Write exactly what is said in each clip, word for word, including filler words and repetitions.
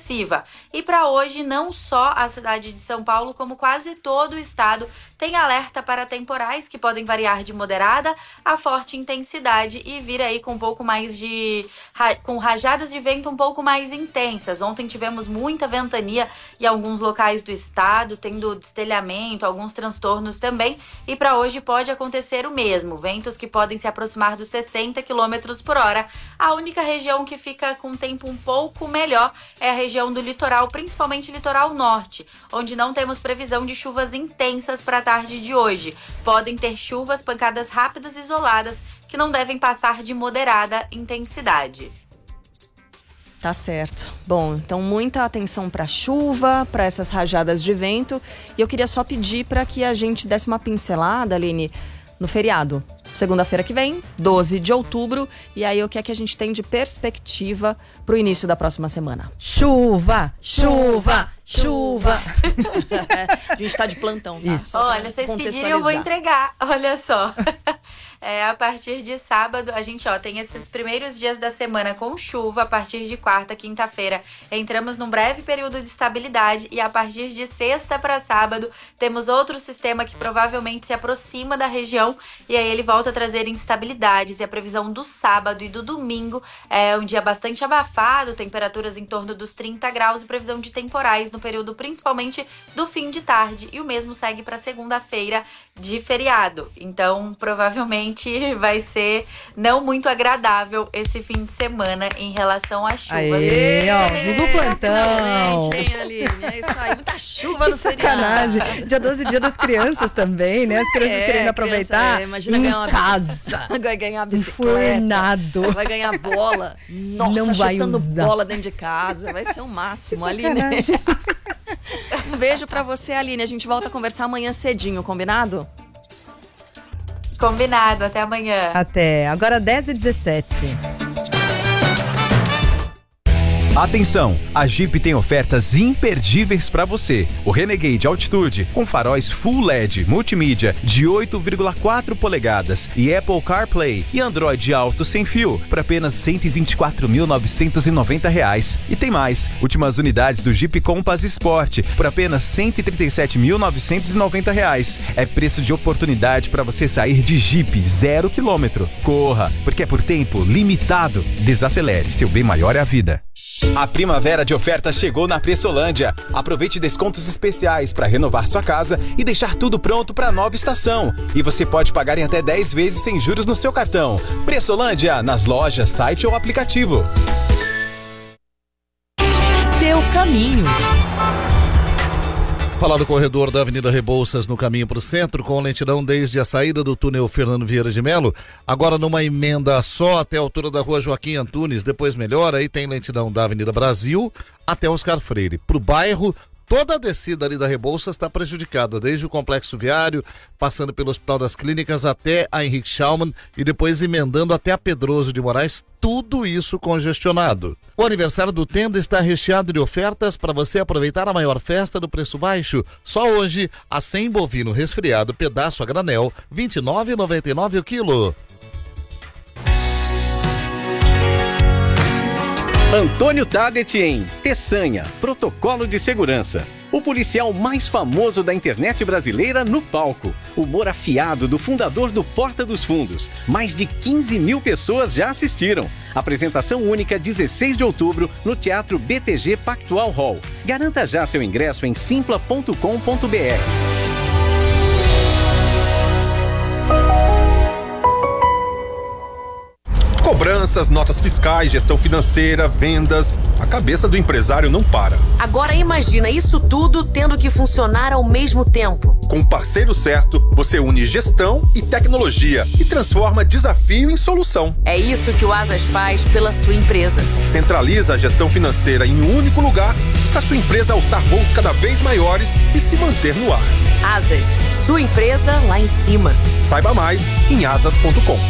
expressiva. E para hoje, não só a cidade de São Paulo, como quase todo o estado tem alerta para temporais que podem variar de moderada a forte intensidade e vir aí com um pouco mais de... com rajadas de vento um pouco mais intensas. Ontem tivemos muita ventania em alguns locais do estado, tendo destelhamento, alguns transtornos também. E para hoje pode acontecer o mesmo. Ventos que podem se aproximar dos sessenta quilômetros por hora. A única região que fica com tempo um pouco melhor é a região do litoral, principalmente litoral norte, onde não temos previsão de chuvas intensas para a tarde de hoje. Podem ter chuvas, pancadas rápidas e isoladas, que não devem passar de moderada intensidade. Tá certo. Bom, então muita atenção para chuva, para essas rajadas de vento. E eu queria só pedir para que a gente desse uma pincelada, Aline, no feriado. Segunda-feira que vem, doze de outubro. E aí, o que é que a gente tem de perspectiva pro início da próxima semana? Chuva, chuva, chuva. A gente tá de plantão, tá? Isso. Olha, vocês pedirem, eu vou entregar. Olha só. É, a partir de sábado, a gente ó, tem esses primeiros dias da semana com chuva. A partir de quarta, quinta-feira, entramos num breve período de estabilidade. E a partir de sexta para sábado, temos outro sistema que provavelmente se aproxima da região. E aí ele volta a trazer instabilidades. E a previsão do sábado e do domingo é um dia bastante abafado, temperaturas em torno dos trinta graus e previsão de temporais no período principalmente do fim de tarde. E o mesmo segue para segunda-feira de feriado. Então, provavelmente vai ser não muito agradável esse fim de semana em relação às chuvas. Aê, ó, viva o plantão! Hein, Aline? É isso aí, muita chuva que no sacanagem. feriado. Dia doze, dia das crianças também, né? As crianças É, querendo aproveitar criança, é, imagina em ganhar uma casa. Vai ganhar bicicleta. Enfurnado. Vai ganhar bola. Nossa, Não vai chutando usar. bola dentro de casa. Vai ser o máximo, Que Aline. sacanagem. Um beijo pra você, Aline. A gente volta a conversar amanhã cedinho, combinado? Combinado, até amanhã. Até, agora dez e dezessete. Atenção, a Jeep tem ofertas imperdíveis para você. O Renegade Altitude com faróis Full L E D multimídia de oito vírgula quatro polegadas e Apple CarPlay e Android Auto sem fio por apenas cento e vinte e quatro mil novecentos e noventa reais. E tem mais, últimas unidades do Jeep Compass Sport por apenas cento e trinta e sete mil novecentos e noventa reais. É preço de oportunidade para você sair de Jeep zero quilômetro. Corra, porque é por tempo limitado. Desacelere, seu bem maior é a vida. A primavera de ofertas chegou na Pressolândia. Aproveite descontos especiais para renovar sua casa e deixar tudo pronto para a nova estação. E você pode pagar em até dez vezes sem juros no seu cartão. Pressolândia, nas lojas, site ou aplicativo. Seu caminho. Falar do corredor da Avenida Rebouças no caminho para o centro, com lentidão desde a saída do túnel Fernando Vieira de Melo, agora numa emenda só até a altura da rua Joaquim Antunes, depois melhora, aí tem lentidão da Avenida Brasil até Oscar Freire. Para o bairro, toda a descida ali da Rebouças está prejudicada, desde o Complexo Viário, passando pelo Hospital das Clínicas até a Henrique Schaumann e depois emendando até a Pedroso de Moraes, tudo isso congestionado. O aniversário do Tenda está recheado de ofertas para você aproveitar a maior festa do preço baixo. Só hoje, a cem bovino resfriado pedaço a granel, vinte e nove reais e noventa e nove centavos o quilo. Antônio Tadet em Peçanha, protocolo de segurança. O policial mais famoso da internet brasileira no palco. Humor afiado do fundador do Porta dos Fundos. Mais de quinze mil pessoas já assistiram. Apresentação única dezesseis de outubro no Teatro B T G Pactual Hall. Garanta já seu ingresso em simpla ponto com ponto b r. Cobranças, notas fiscais, gestão financeira, vendas. A cabeça do empresário não para. Agora imagina isso tudo tendo que funcionar ao mesmo tempo. Com o parceiro certo, você une gestão e tecnologia e transforma desafio em solução. É isso que o Asas faz pela sua empresa. Centraliza a gestão financeira em um único lugar para sua empresa alçar voos cada vez maiores e se manter no ar. Asas, sua empresa lá em cima. Saiba mais em asas ponto com.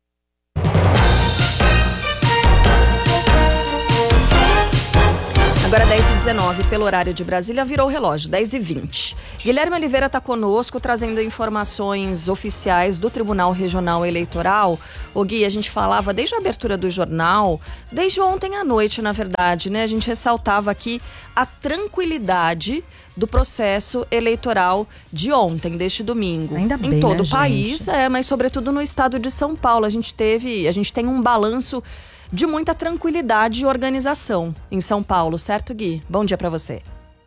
Agora Agora dez e dezenove, pelo horário de Brasília, virou o relógio, dez e vinte. Guilherme Oliveira está conosco, trazendo informações oficiais do Tribunal Regional Eleitoral. O Gui, a gente falava desde a abertura do jornal, desde ontem à noite, na verdade, né? A gente ressaltava aqui a tranquilidade do processo eleitoral de ontem, deste domingo. Ainda bem, em todo né, o país, gente? é, mas sobretudo no estado de São Paulo. A gente teve, a gente tem um balanço de muita tranquilidade e organização em São Paulo, certo, Gui? Bom dia para você.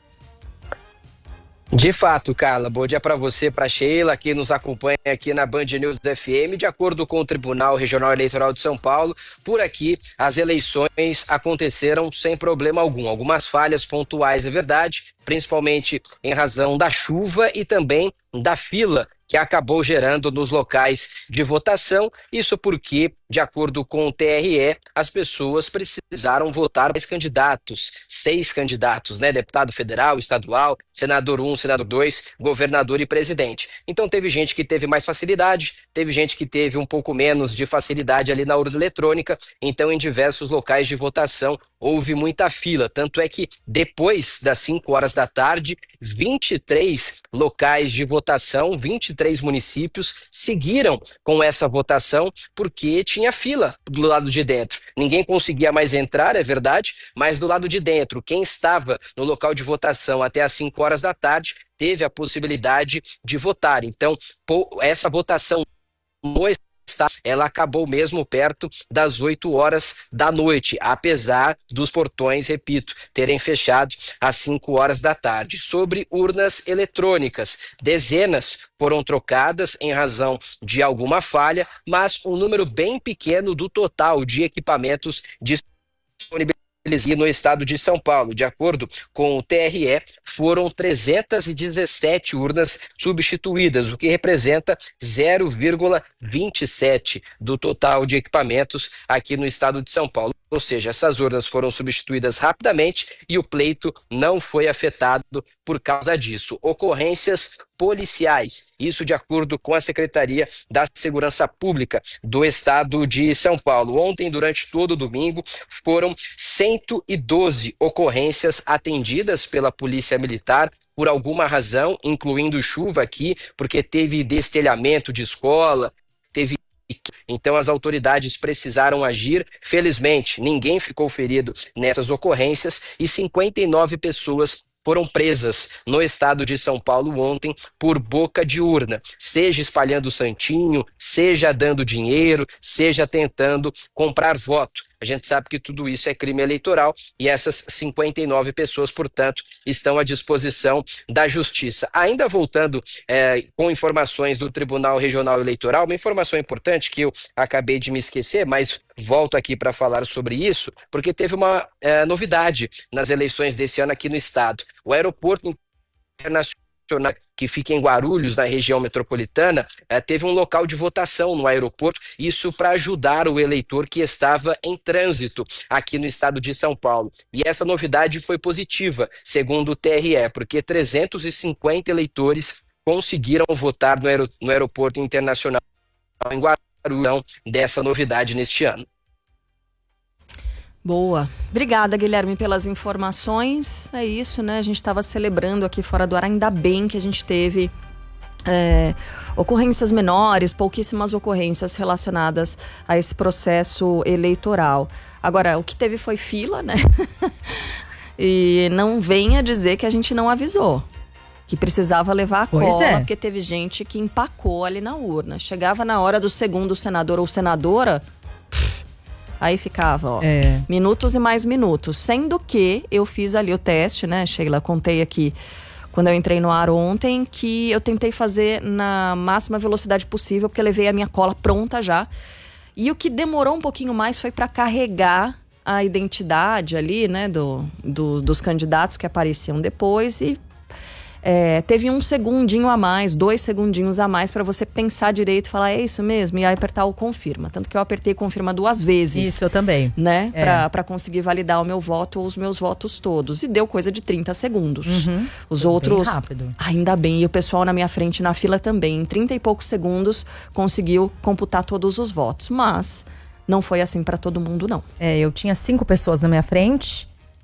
De fato, Carla, bom dia para você, para Sheila, que nos acompanha aqui na Band News F M. De acordo com o Tribunal Regional Eleitoral de São Paulo, por aqui as eleições aconteceram sem problema algum. Algumas falhas pontuais, é verdade, principalmente em razão da chuva e também da fila que acabou gerando nos locais de votação. Isso porque, de acordo com o T R E, as pessoas precisaram votar mais candidatos, seis candidatos, né? Deputado federal, estadual, senador um, senador dois, governador e presidente. Então teve gente que teve mais facilidade, teve gente que teve um pouco menos de facilidade ali na urna eletrônica. Então, em diversos locais de votação, houve muita fila. Tanto é que depois das cinco horas da tarde, vinte e três locais de votação, vinte e três municípios seguiram com essa votação porque tinha fila do lado de dentro. Ninguém conseguia mais entrar, é verdade, mas do lado de dentro, quem estava no local de votação até as cinco horas da tarde teve a possibilidade de votar. Então, essa votação no ela acabou mesmo perto das oito horas da noite, apesar dos portões, repito, terem fechado às cinco horas da tarde. Sobre urnas eletrônicas, dezenas foram trocadas em razão de alguma falha, mas um número bem pequeno do total de equipamentos disponibilizados no estado de São Paulo. De acordo com o T R E, foram trezentas e dezessete urnas substituídas, o que representa zero vírgula vinte e sete do total de equipamentos aqui no estado de São Paulo. Ou seja, essas urnas foram substituídas rapidamente e o pleito não foi afetado por causa disso. Ocorrências policiais, isso de acordo com a Secretaria da Segurança Pública do Estado de São Paulo. Ontem, durante todo o domingo, foram cento e doze ocorrências atendidas pela Polícia Militar por alguma razão, incluindo chuva aqui, porque teve destelhamento de escola, teve... Então as autoridades precisaram agir. Felizmente, ninguém ficou ferido nessas ocorrências e cinquenta e nove pessoas foram presas no estado de São Paulo ontem por boca de urna, seja espalhando santinho, seja dando dinheiro, seja tentando comprar voto. A gente sabe que tudo isso é crime eleitoral e essas cinquenta e nove pessoas, portanto, estão à disposição da Justiça. Ainda voltando é, com informações do Tribunal Regional Eleitoral, uma informação importante que eu acabei de me esquecer, mas volto aqui para falar sobre isso, porque teve uma é, novidade nas eleições desse ano aqui no estado. O Aeroporto Internacional, que fica em Guarulhos, na região metropolitana, eh, teve um local de votação no aeroporto, isso para ajudar o eleitor que estava em trânsito aqui no estado de São Paulo. E essa novidade foi positiva, segundo o T R E, porque trezentos e cinquenta eleitores conseguiram votar no, aer no aeroporto internacional em Guarulhos dessa novidade neste ano. Boa. Obrigada, Guilherme, pelas informações. É isso, né? A gente estava celebrando aqui fora do ar, ainda bem que a gente teve é, ocorrências menores, pouquíssimas ocorrências relacionadas a esse processo eleitoral. Agora, o que teve foi fila, né? E não venha dizer que a gente não avisou. Que precisava levar a Pois cola, é. porque teve gente que empacou ali na urna. Chegava na hora do segundo senador ou senadora... Pff, aí ficava, ó, É. minutos e mais minutos. Sendo que eu fiz ali o teste, né, Sheila? Contei aqui quando eu entrei no ar ontem que eu tentei fazer na máxima velocidade possível, porque eu levei a minha cola pronta já. E o que demorou um pouquinho mais foi para carregar a identidade ali, né, do, do, dos candidatos que apareciam depois e É, teve um segundinho a mais, dois segundinhos a mais para você pensar direito e falar, é isso mesmo? E aí apertar o confirma. Tanto que eu apertei confirma duas vezes. Isso, eu também. Né? É. Pra, pra conseguir validar o meu voto ou os meus votos todos. E deu coisa de trinta segundos. Uhum. Os Bem outros... rápido. Ainda bem. E o pessoal na minha frente, na fila também, em trinta e poucos segundos, conseguiu computar todos os votos. Mas não foi assim para todo mundo, não. É, eu tinha cinco pessoas na minha frente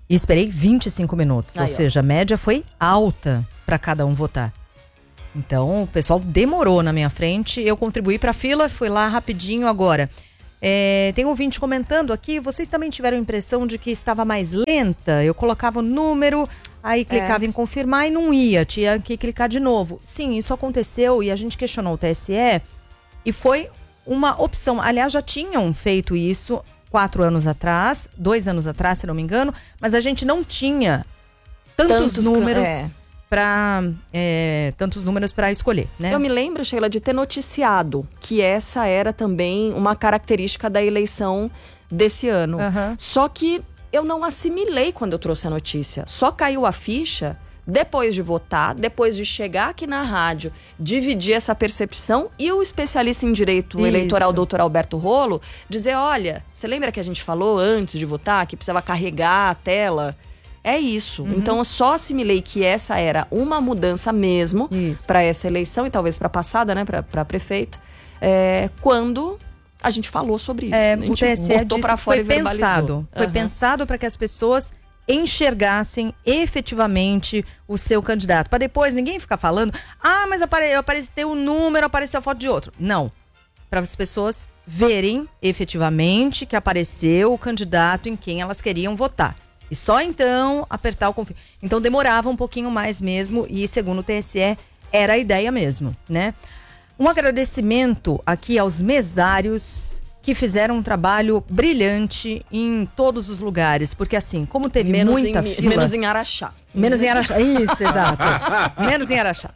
E esperei vinte e cinco minutos, Aí, ou ó. seja, a média foi alta para cada um votar. Então, o pessoal demorou na minha frente, eu contribuí para a fila, fui lá rapidinho agora. É, tem um ouvinte comentando aqui, vocês também tiveram a impressão de que estava mais lenta? Eu colocava o número, aí clicava É. em confirmar e não ia, tinha que clicar de novo. Sim, isso aconteceu e a gente questionou o T S E e foi uma opção. Aliás, já tinham feito isso quatro anos atrás, dois anos atrás, se não me engano, mas a gente não tinha tantos, Tantos números é. para é, tantos números para escolher, né? Eu me lembro, Sheila, de ter noticiado que essa era também uma característica da eleição desse ano. Aham. Só que eu não assimilei quando eu trouxe a notícia. Só caiu a ficha depois de votar, depois de chegar aqui na rádio, dividir essa percepção e o especialista em direito Isso. eleitoral, doutor Alberto Rolo, dizer, olha, você lembra que a gente falou antes de votar que precisava carregar a tela? É isso. Uhum. Então eu só assimilei que essa era uma mudança mesmo para essa eleição e talvez para a passada, né, para prefeito, é, quando a gente falou sobre isso. É, a gente o T S E botou disse para que fora foi e verbalizou. pensado, foi Aham. pensado para que as pessoas enxergassem efetivamente o seu candidato, para depois ninguém ficar falando, ah, mas apare apareceu um número, apareceu a foto de outro. Não, para as pessoas verem efetivamente que apareceu o candidato em quem elas queriam votar. E só então apertar o confirma. Então demorava um pouquinho mais mesmo e segundo o T S E era a ideia mesmo, né? Um agradecimento aqui aos mesários que fizeram um trabalho brilhante em todos os lugares, porque assim, como teve Menos muita em, fila... Menos em Araxá. Menos em Araxá, isso, exato. Menos em Araxá.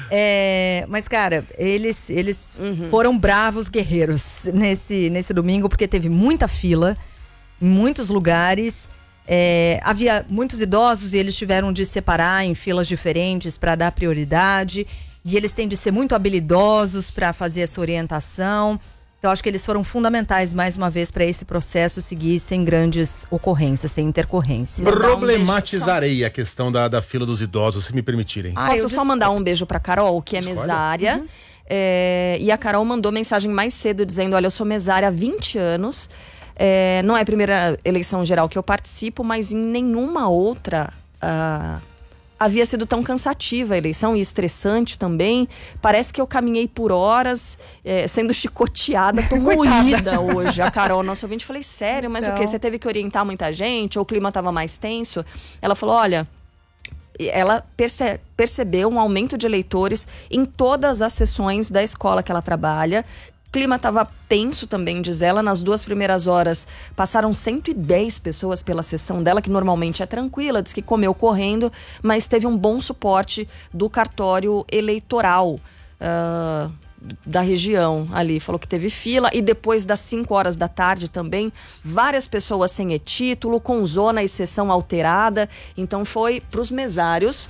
É, mas, cara, eles, eles Uhum. foram bravos guerreiros nesse, nesse domingo, porque teve muita fila em muitos lugares. É, havia muitos idosos e eles tiveram de separar em filas diferentes para dar prioridade. E eles têm de ser muito habilidosos para fazer essa orientação. Então, acho que eles foram fundamentais, mais uma vez, para esse processo seguir sem grandes ocorrências, sem intercorrências. Problematizarei a questão da, da fila dos idosos, se me permitirem. Ah, Posso eu só dis- mandar um beijo pra Carol, que é Escolha. mesária. Uhum. É, e a Carol mandou mensagem mais cedo dizendo, olha, eu sou mesária há vinte anos. É, não é a primeira eleição geral que eu participo, mas em nenhuma outra ah, havia sido tão cansativa a eleição e estressante também. Parece que eu caminhei por horas é, sendo chicoteada. Tô moída hoje. A Carol, nossa ouvinte, falei, sério, mas Então. o quê? Você teve que orientar muita gente? Ou o clima tava mais tenso? Ela falou, olha... Ela perce- percebeu um aumento de eleitores em todas as sessões da escola que ela trabalha. O clima estava tenso também, diz ela. Nas duas primeiras horas passaram cento e dez pessoas pela sessão dela, que normalmente é tranquila, diz que comeu correndo, mas teve um bom suporte do cartório eleitoral ah, da região ali. Falou que teve fila e depois das cinco horas da tarde também, várias pessoas sem e-título, com zona e sessão alterada. Então foi para os mesários.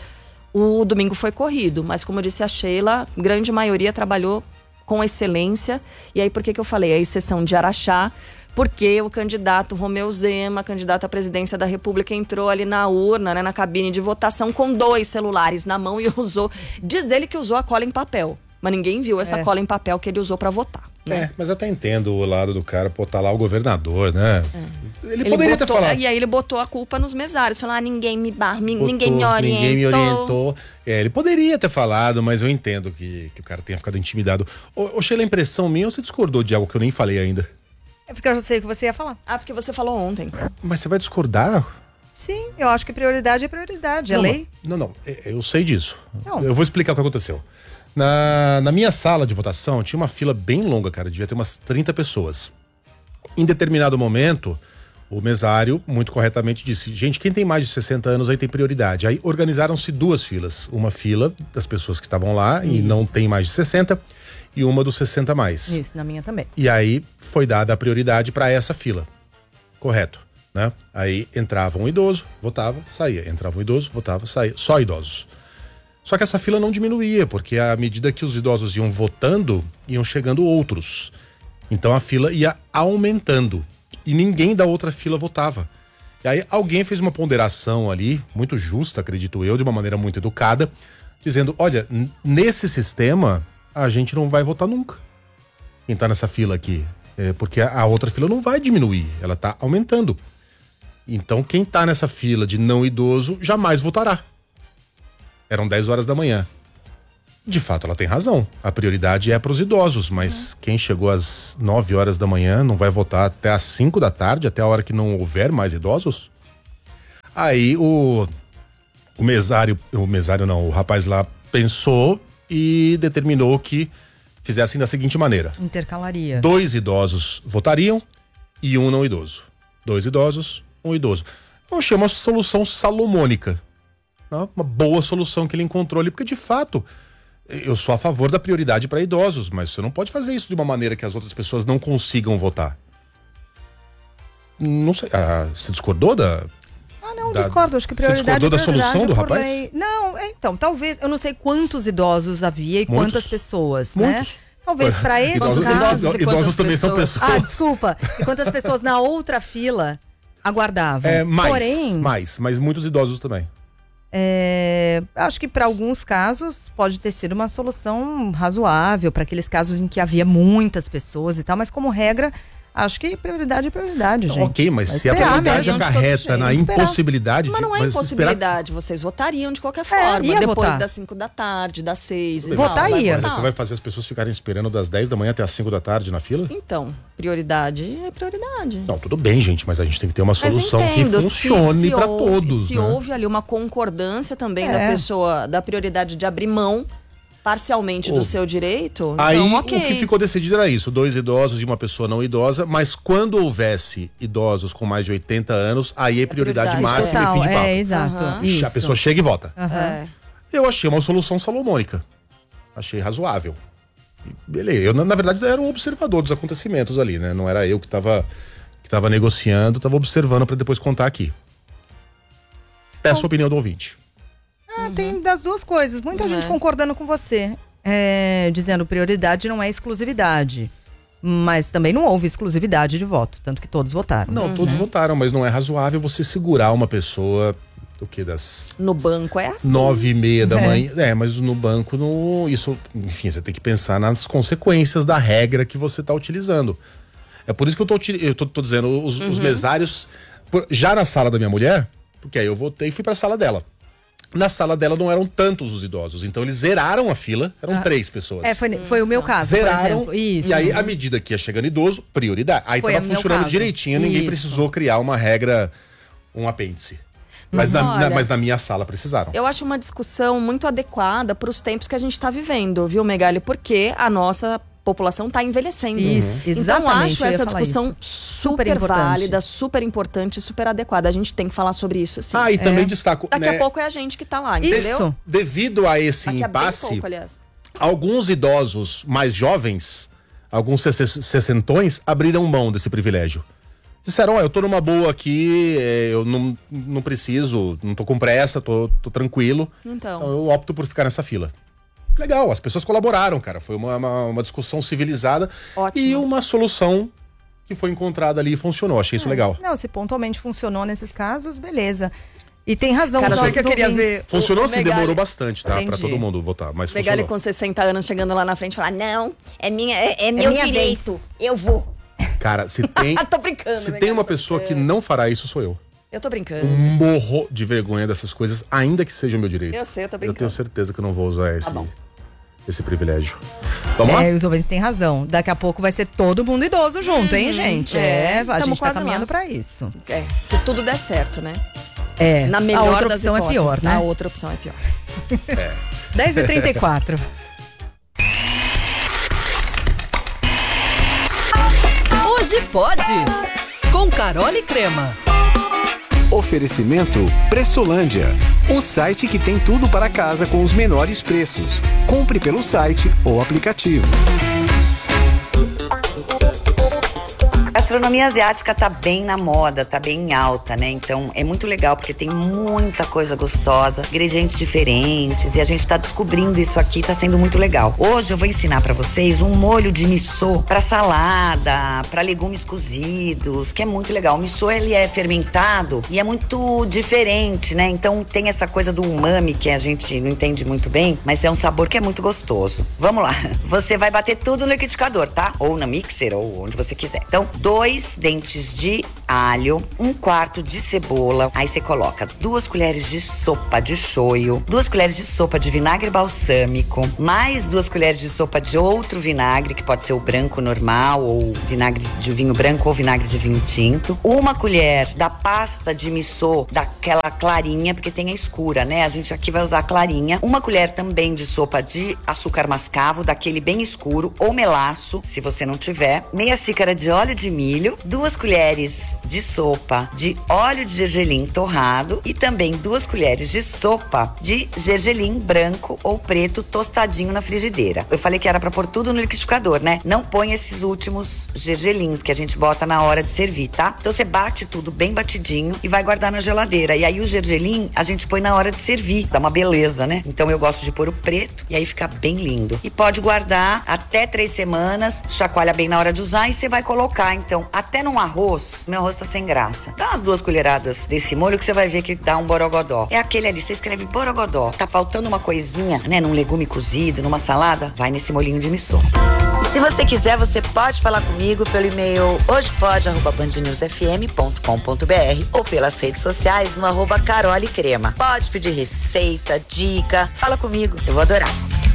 O domingo foi corrido, mas como disse a Sheila, grande maioria trabalhou com excelência. E aí por que que eu falei? A exceção de Araxá, porque o candidato Romeu Zema, candidato à presidência da República, entrou ali na urna, né, na cabine de votação com dois celulares na mão e usou, diz ele que usou a cola em papel, mas ninguém viu essa É. cola em papel que ele usou para votar. Né? É, mas eu até entendo o lado do cara, pô, tá lá o governador, né? Ele, Ele poderia botou- ter falado. E aí ele botou a culpa nos mesários, falou, ah, ninguém me bar, mi- botou, ninguém me orientou. Ninguém me orientou. É, ele poderia ter falado, mas eu entendo que, que o cara tenha ficado intimidado. Ô, ô Sheila, a impressão minha, ou você discordou de algo que eu nem falei ainda? É porque eu já sei o que você ia falar. Ah, porque você falou ontem. Mas você vai discordar? Sim, eu acho que prioridade é prioridade, é não, lei. Não, não, é- eu sei disso. Não. Eu vou explicar o que aconteceu. Na, na minha sala de votação, tinha uma fila bem longa, cara. Devia ter umas trinta pessoas. Em determinado momento, o mesário, muito corretamente, disse: gente, quem tem mais de sessenta anos aí tem prioridade. Aí organizaram-se duas filas. Uma fila das pessoas que estavam lá e não tem mais de sessenta, e uma dos sessenta a mais. Isso, na minha também. E aí foi dada a prioridade para essa fila. Correto, né? Aí entrava um idoso, votava, saía. Entrava um idoso, votava, saía. Só idosos. Só que essa fila não diminuía, porque à medida que os idosos iam votando, iam chegando outros. Então a fila ia aumentando. E ninguém da outra fila votava. E aí alguém fez uma ponderação ali, muito justa, acredito eu, de uma maneira muito educada, dizendo: olha, n- nesse sistema a gente não vai votar nunca. Quem tá nessa fila aqui. É porque a a outra fila não vai diminuir, ela tá aumentando. Então quem tá nessa fila de não idoso jamais votará. Eram dez horas da manhã. De fato, ela tem razão. A prioridade é para os idosos, mas quem chegou às nove horas da manhã não vai votar até às cinco da tarde, até a hora que não houver mais idosos? Aí o, o mesário, o mesário não, o rapaz lá pensou e determinou que fizessem da seguinte maneira. Intercalaria. Dois idosos votariam e um não idoso. Dois idosos, um idoso. Eu achei uma solução salomônica. Uma boa solução que ele encontrou ali, porque de fato... Eu sou a favor da prioridade para idosos, mas você não pode fazer isso de uma maneira que as outras pessoas não consigam votar. Não sei, ah, você discordou da... Ah, não, da, discordo, acho que prioridade Você discordou da prioridade solução do por rapaz? lei. Não, então, talvez, eu não sei quantos idosos havia e Muitos. quantas pessoas, Muitos. né? Talvez para esse Idosos, caso... idosos, idosos também são pessoas. Ah, desculpa. E quantas pessoas na outra fila aguardavam. É, mais, Porém, mais, mas muitos idosos também. É, acho que para alguns casos pode ter sido uma solução razoável, para aqueles casos em que havia muitas pessoas e tal, mas como regra, acho que prioridade é prioridade, gente. Ok, mas Vai se a esperar prioridade mesmo. acarreta na Esperar. impossibilidade... Mas de- não é mas impossibilidade, vocês votariam de qualquer É, forma, ia depois votar. das cinco da tarde, das seis e esperar- tal. Votar vai ia. Mas votar. você vai fazer as pessoas ficarem esperando das dez da manhã até as cinco da tarde na fila? Então, prioridade é prioridade. Não, tudo bem, gente, mas a gente tem que ter uma Mas solução entendo, que se- funcione se para houve- todos. Se né? houve ali uma concordância também É. da pessoa, da prioridade de abrir mão parcialmente do Houve. seu direito, Aí então ok. o que ficou decidido era isso, dois idosos e uma pessoa não idosa, mas quando houvesse idosos com mais de oitenta anos, aí é prioridade, prioridade máxima Total, e fim de papo. é, exato. Aham. Isso. A pessoa chega e vota. Aham. É. Eu achei uma solução salomônica. Achei razoável. E beleza, eu na, na verdade era um observador dos acontecimentos ali, né? Não era eu que tava, que tava negociando, tava observando para depois contar aqui. Peço a opinião do ouvinte. Ah, tem das duas coisas. Muita Uhum. gente concordando com você. É, dizendo prioridade não é exclusividade. Mas também não houve exclusividade de voto. Tanto que todos votaram. Não, todos votaram, mas não é razoável você segurar uma pessoa do que das No banco é assim. nove e meia da É. manhã. É, mas no banco, no, isso, enfim, você tem que pensar nas consequências da regra que você está utilizando. É por isso que eu tô, uti- eu tô, tô dizendo, os, os mesários, por- já na sala da minha mulher, porque aí eu voltei e fui para a sala dela. Na sala dela não eram tantos os idosos, então eles zeraram a fila, eram três pessoas. É, foi, foi o meu caso, por Zeraram, exemplo. Isso. e aí, à medida que ia chegando idoso, prioridade. Aí Foi tava o meu funcionando caso. direitinho, ninguém Isso. precisou criar uma regra, um apêndice. Mas, Mas na, na- olha, mas na minha sala precisaram. Eu acho uma discussão muito adequada para os tempos que a gente está vivendo, viu, Megali? Porque a nossa população está envelhecendo. Isso, Então exatamente, acho eu ia essa falar discussão isso. super, Super importante. válida, super importante, super adequada. A gente tem que falar sobre isso, sim. Ah, e também destaco, Daqui né, a pouco é a gente que tá lá, entendeu? Isso. devido a esse Daqui a bem impasse, pouco, aliás. alguns idosos mais jovens, alguns sesse- sessentões, abriram mão desse privilégio. Disseram, ó, eu tô numa boa aqui, é, eu não, não preciso, não tô com pressa, tô, tô tranquilo. Então. Então eu opto por ficar nessa fila. Legal, as pessoas colaboraram, cara. Foi uma, uma, uma discussão civilizada. Ótimo. E uma solução que foi encontrada ali e funcionou. Achei isso legal. Não, se pontualmente funcionou nesses casos, beleza. E tem razão. Cara, os sabe nossos que eu queria ouvintes. ver? Funcionou o sim, Megali- demorou bastante, tá? Pra Entendi. todo mundo votar, mas Megali funcionou. com sessenta anos chegando lá na frente e falar: não, é, minha, é, é meu minha direito. vez. Eu vou. Cara, se tem, tô brincando. se Megali, tem uma tô pessoa que brincando. não fará isso, sou eu. Eu tô brincando. Morro de vergonha dessas coisas, ainda que seja o meu direito. Eu sei, eu tô Eu brincando. tenho certeza que eu não vou usar esse, bom. esse privilégio. Vamos lá? É, os ouvintes têm razão. Daqui a pouco vai ser todo mundo idoso junto, hein, gente? é, É, a tamo gente tá quase caminhando lá. pra isso. É, se tudo der certo, né? É. Na melhor a outra das opção é hipóteses. pior, né? A outra opção é pior. dez e trinta e quatro. Hoje pode. Com Carol e Crema. Oferecimento Pressolândia, o site que tem tudo para casa com os menores preços. Compre pelo site ou aplicativo. A gastronomia asiática tá bem na moda, tá bem em alta, né? Então é muito legal porque tem muita coisa gostosa, ingredientes diferentes e a gente tá descobrindo isso aqui, tá sendo muito legal. Hoje eu vou ensinar pra vocês um molho de miso pra salada, pra legumes cozidos, que é muito legal. O miso, ele é fermentado e é muito diferente, né? Então tem essa coisa do umami que a gente não entende muito bem, mas é um sabor que é muito gostoso. Vamos lá. Você vai bater tudo no liquidificador, tá? Ou na mixer, ou onde você quiser. Então, dois dentes de alho, um quarto de cebola. Aí você coloca duas colheres de sopa de shoyu, duas colheres de sopa de vinagre balsâmico, mais duas colheres de sopa de outro vinagre, que pode ser o branco normal, ou vinagre de vinho branco ou vinagre de vinho tinto. Uma colher da pasta de miso, daquela clarinha, porque tem a escura, né? A gente aqui vai usar a clarinha. Uma colher também de sopa de açúcar mascavo, daquele bem escuro, ou melaço, se você não tiver. Meia xícara de óleo de milho, duas colheres de sopa de óleo de gergelim torrado e também duas colheres de sopa de gergelim branco ou preto tostadinho na frigideira. Eu falei que era pra pôr tudo no liquidificador, né? Não põe esses últimos gergelins que a gente bota na hora de servir, tá? Então você bate tudo bem batidinho e vai guardar na geladeira. E aí o gergelim a gente põe na hora de servir, dá uma beleza, né? Então eu gosto de pôr o preto e aí fica bem lindo. E pode guardar até três semanas, chacoalha bem na hora de usar e você vai colocar, então, até num arroz. Meu arroz tá sem graça. Dá umas duas colheradas desse molho que você vai ver que dá um borogodó. É aquele ali, você escreve borogodó. Tá faltando uma coisinha, né? Num legume cozido, numa salada, vai nesse molhinho de miso. E se você quiser, você pode falar comigo pelo e-mail hojepode arroba band news f m ponto com ponto b r ou pelas redes sociais no arroba Carole Crema. Pode pedir receita, dica, fala comigo, eu vou adorar.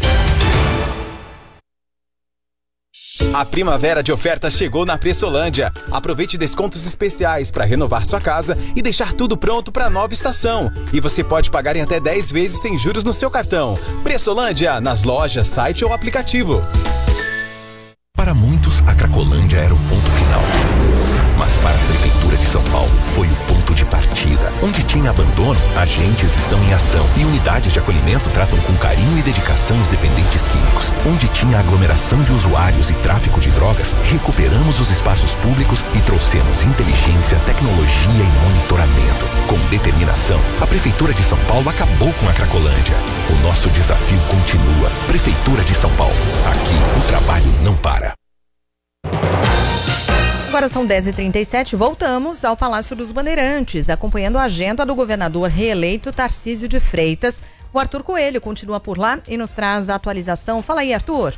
A primavera de ofertas chegou na Pressolândia. Aproveite descontos especiais para renovar sua casa e deixar tudo pronto para a nova estação. E você pode pagar em até dez vezes sem juros no seu cartão. Pressolândia, nas lojas, site ou aplicativo. Para muitos, a Cracolândia era o ponto final. Mas para a Prefeitura de São Paulo, foi o ponto de partida. Onde tinha abandono, agentes estão em ação e unidades de acolhimento tratam com carinho e dedicação os dependentes químicos. Onde tinha aglomeração de usuários e tráfico de drogas, recuperamos os espaços públicos e trouxemos inteligência, tecnologia e monitoramento. Com determinação, a Prefeitura de São Paulo acabou com a Cracolândia. O nosso desafio continua. Prefeitura de São Paulo. Aqui, o trabalho não para. Agora são dez e trinta e sete, voltamos ao Palácio dos Bandeirantes, acompanhando a agenda do governador reeleito Tarcísio de Freitas. O Arthur Coelho continua por lá e nos traz a atualização. Fala aí, Arthur.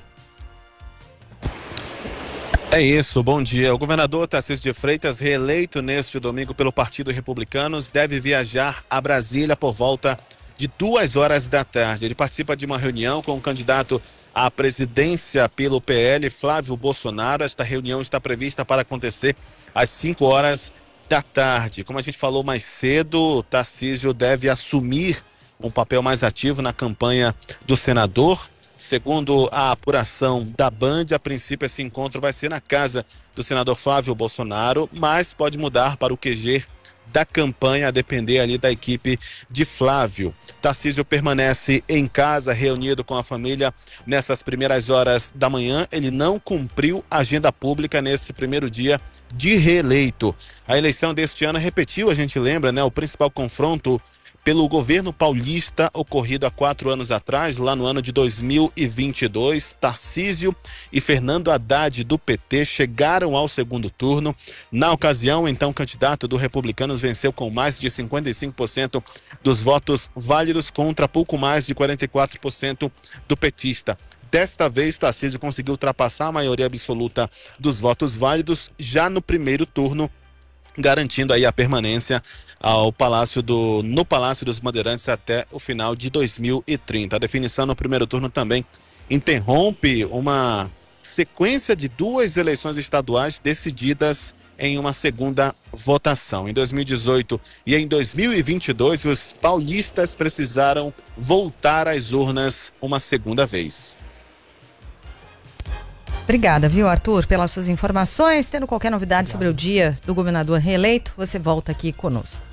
É isso, bom dia. O governador Tarcísio de Freitas, reeleito neste domingo pelo Partido Republicanos, deve viajar a Brasília por volta de duas horas da tarde. Ele participa de uma reunião com o candidato à presidência pelo P L, Flávio Bolsonaro. Esta reunião está prevista para acontecer às cinco horas da tarde. Como a gente falou mais cedo, Tarcísio deve assumir um papel mais ativo na campanha do senador. Segundo a apuração da Band, a princípio esse encontro vai ser na casa do senador Flávio Bolsonaro, mas pode mudar para o Q G da campanha, a depender ali da equipe de Flávio. Tarcísio permanece em casa, reunido com a família nessas primeiras horas da manhã. Ele não cumpriu agenda pública neste primeiro dia de reeleito. A eleição deste ano repetiu, a gente lembra, né, o principal confronto pelo governo paulista ocorrido há quatro anos atrás, lá no ano de dois mil e vinte e dois. Tarcísio e Fernando Haddad do P T chegaram ao segundo turno. Na ocasião, então, o candidato do Republicanos venceu com mais de cinquenta e cinco por cento dos votos válidos contra pouco mais de quarenta e quatro por cento do petista. Desta vez, Tarcísio conseguiu ultrapassar a maioria absoluta dos votos válidos já no primeiro turno, garantindo aí a permanência ao Palácio do, no Palácio dos Bandeirantes até o final de dois mil e trinta. A definição no primeiro turno também interrompe uma sequência de duas eleições estaduais decididas em uma segunda votação. Em dois mil e dezoito e em dois mil e vinte e dois, os paulistas precisaram voltar às urnas uma segunda vez. Obrigada, viu, Arthur, pelas suas informações. Tendo qualquer novidade sobre o dia do governador reeleito, você volta aqui conosco.